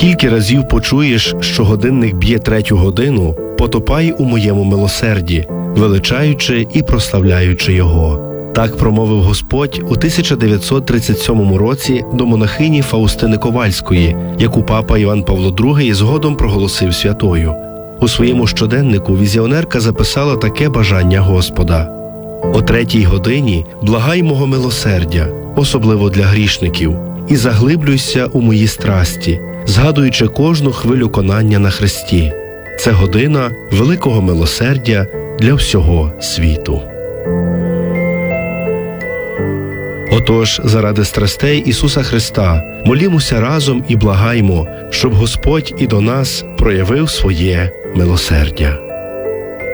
Скільки разів почуєш, що годинник б'є 3 годину, потопай у моєму милосерді, величаючи і прославляючи його. Так промовив Господь у 1937 році до монахині Фаустини Ковальської, яку папа Іван Павло II згодом проголосив святою. У своєму щоденнику візіонерка записала таке бажання Господа: «О 3 годині благай мого милосердя, особливо для грішників, і заглиблюйся у мої страсті, згадуючи кожну хвилю конання на хресті. Це година великого милосердя для всього світу». Отож, заради страстей Ісуса Христа, молімося разом і благаймо, щоб Господь і до нас проявив своє милосердя.